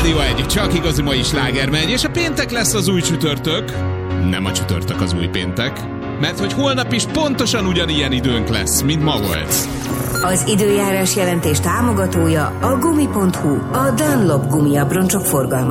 Rádió 1, csak igazi mai sláger megy, és a péntek lesz az új csütörtök. Nem a csütörtök az új péntek, mert hogy holnap is pontosan ugyanilyen időnk lesz, mint ma volt. Az időjárás jelentés támogatója a gumi.hu, a Dunlop gumiabroncsok forgalmazója.